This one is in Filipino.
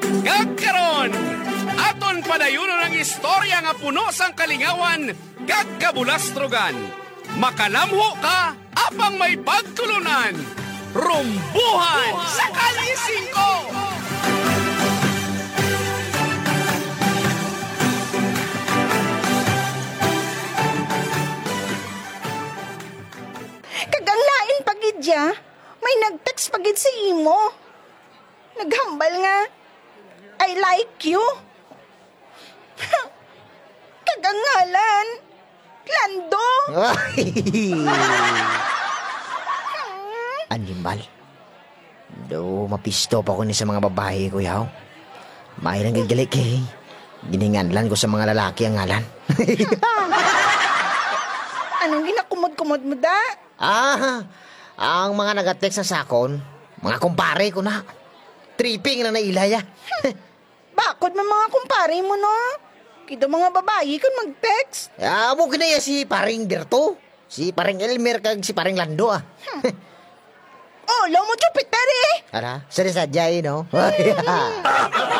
Kagkaron, aton padayuno ng istorya nga puno sang kalingawan, kagkabulastrogan. Makalamho ka, apang may pagtulunan. Rumbuhan sa Kalising ko! Kaganglain pagidya, may nag-text pagid si imo. Naghambal nga, I like you. Kagangalan, Lando. Animal. Do, mapisto pa ko ni sa mga babae ko, yaw. May nang gagalik eh. Gininganlan ko sa mga lalaki ang ngalan. Anong ginakumod-kumod mo da? Ang mga nag-text sa sakon, mga kumpare ko na. Tripping na nailaya. Bakod man mga kumpare mo, no? Kito mga babae kan mag-text. Mo kinaya si paring Berto, si paring Elmer kag si paring Lando ah. Oh, lo mo chupiter eh. Ara, sadya no?